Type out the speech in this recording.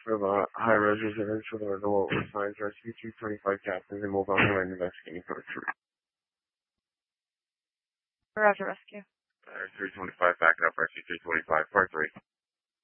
for the high-res residential that are below with signs rescue 225 captains and move on to land investigating for 3. Roger, rescue. 325 backing up rescue 325, part 3.